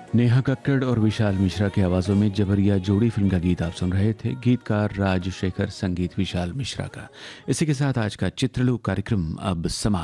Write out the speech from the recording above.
नेहा कक्कड़ और विशाल मिश्रा की आवाज़ों में जबरिया जोड़ी फिल्म का गीत आप सुन रहे थे। गीतकार राजशेखर, संगीत विशाल मिश्रा का। इसी के साथ आज का चित्रलोक कार्यक्रम अब समाप्त।